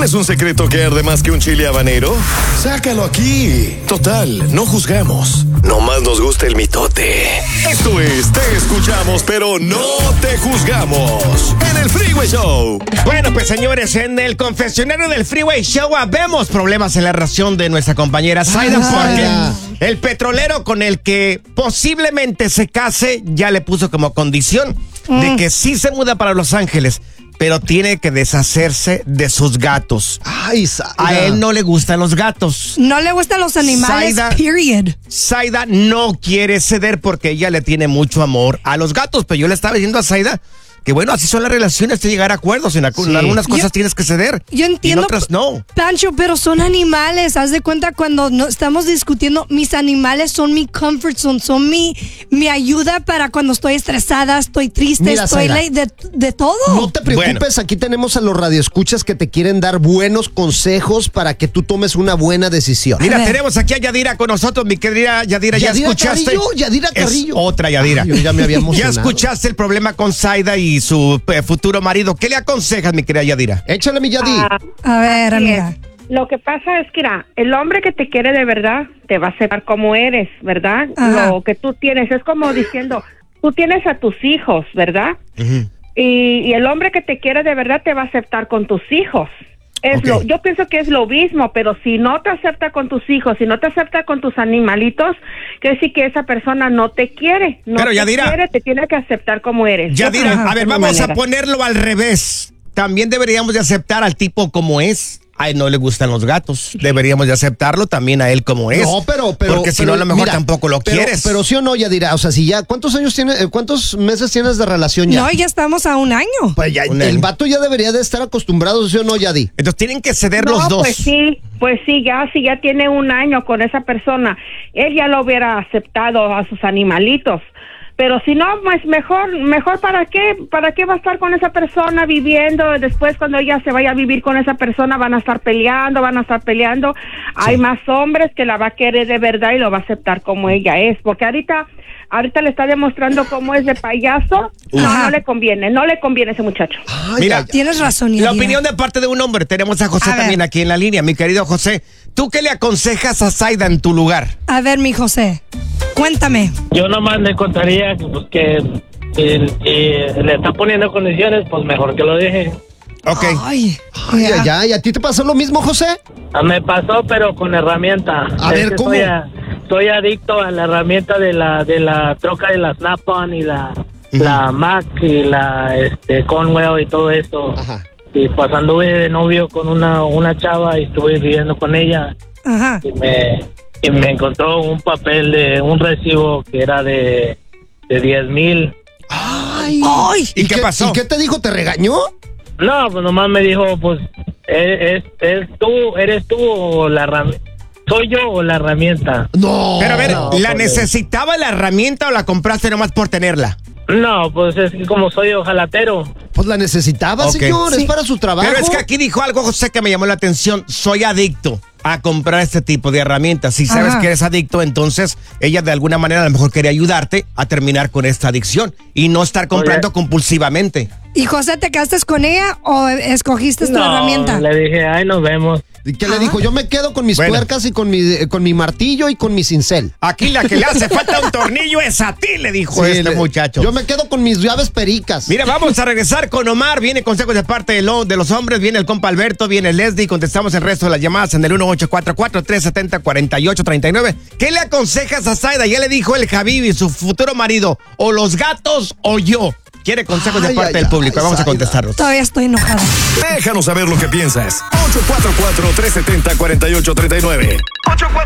¿Tienes un secreto que arde más que un chile habanero? Sácalo aquí. Total, no juzgamos. Nomás nos gusta el mitote. Esto es Te Escuchamos, pero no te juzgamos. En el Freeway Show. Bueno, pues señores, en el confesionario del Freeway Show vemos problemas en la relación de nuestra compañera Zaida, porque el petrolero con el que posiblemente se case ya le puso como condición de que sí se muda para Los Ángeles, pero tiene que deshacerse de sus gatos. Ay, Zaida. A él no le gustan los gatos. No le gustan los animales, period. Zaida no quiere ceder porque ella le tiene mucho amor a los gatos, pero yo le estaba diciendo a Zaida que bueno, así son las relaciones, de llegar a acuerdos. En algunas cosas tienes que ceder. Yo entiendo. Y en otras no. Pancho, pero son animales. Haz de cuenta cuando estamos discutiendo, mis animales son mi comfort zone, son mi ayuda para cuando estoy estresada, estoy triste, Mira, estoy de todo. No te preocupes, aquí tenemos a los radioescuchas que te quieren dar buenos consejos para que tú tomes una buena decisión. Mira, tenemos aquí a Yadira con nosotros, mi querida Yadira. ¿Ya escuchaste? Yadira Carrillo. Es otra Yadira. Ay, yo ya me había emocionado. ¿Ya escuchaste el problema con Zaida y su futuro marido? ¿Qué le aconsejas, mi querida Yadira? Échale, mi Yadi. A ver, amiga. Lo que pasa es que, mira, el hombre que te quiere de verdad te va a aceptar como eres, ¿verdad? Ajá. Lo que tú tienes es como diciendo, tú tienes a tus hijos, ¿verdad? Uh-huh. Y el hombre que te quiere de verdad te va a aceptar con tus hijos. Yo pienso que es lo mismo, pero si no te acepta con tus hijos, si no te acepta con tus animalitos, quiere decir que esa persona no te quiere. No pero te Yadira, quiere, te tiene que aceptar como eres. Yadira, a ver, vamos a ponerlo al revés. También deberíamos de aceptar al tipo como es. A él no le gustan los gatos. Deberíamos de aceptarlo también a él como es. No, pero porque si no, a lo mejor tampoco lo quieres. Pero sí o no, Yadira, o sea, si ya, ¿cuántos meses tienes de relación ya? No, ya estamos a un año. Pues ya, el vato ya debería de estar acostumbrado, ¿sí o no, Yadi? Entonces tienen que ceder los dos. Pues sí, si ya tiene un año con esa persona, él ya lo hubiera aceptado a sus animalitos. Pero si no, pues mejor ¿para qué va a estar con esa persona viviendo? Después cuando ella se vaya a vivir con esa persona van a estar peleando. Sí. Hay más hombres que la va a querer de verdad y lo va a aceptar como ella es, porque ahorita le está demostrando cómo es de payaso. No le conviene ese muchacho. Mira, tienes razón, Yadira. La opinión de parte de un hombre. Tenemos a José también aquí en la línea, mi querido José. ¿Tú qué le aconsejas a Zaida en tu lugar? A ver, mi José, cuéntame. Yo nomás le contaría que le está poniendo condiciones, pues mejor que lo deje. Ok. Ay, ¿y a ti te pasó lo mismo, José? Me pasó, pero con herramienta. A ver, ¿cómo? Estoy adicto a la herramienta de la troca de la Snap-on y la Mac y la Conwell y todo eso. Ajá. Y pues anduve de novio con una chava y estuve viviendo con ella. Ajá. Y me encontró un papel de un recibo que era de 10,000. Ay. ¿Y qué pasó? ¿Y qué te dijo? ¿Te regañó? No, pues nomás me dijo, pues, ¿eres tú o la herramienta? ¿Soy yo o la herramienta? No. Pero a ver, ¿la necesitaba la herramienta o la compraste nomás por tenerla? No, pues es que como soy ojalatero. Pues la necesitaba, señor, es para su trabajo. Pero es que aquí dijo algo, José, que me llamó la atención. Soy adicto a comprar este tipo de herramientas. Si sabes que eres adicto, entonces ella de alguna manera a lo mejor quería ayudarte a terminar con esta adicción y no estar comprando compulsivamente. ¿Y José, te quedaste con ella o escogiste tu herramienta? Le dije, ay, nos vemos. ¿Y qué le dijo? Yo me quedo con mis tuercas y con mi martillo y con mi cincel. Aquí la que le hace falta un tornillo es a ti, le dijo muchacho. Yo me quedo con mis llaves pericas. Mira, vamos a regresar con Omar. Viene consejos de parte de los hombres. Viene el compa Alberto, viene Leslie. Contestamos el resto de las llamadas en el 1844-370-4839. ¿Qué le aconsejas a Zaida? Ya le dijo el Javibi, su futuro marido. O los gatos o yo. Quiere consejos de parte del público. Vamos a contestarlos. Todavía estoy enojada. Déjanos saber lo que piensas. 844-370-4839.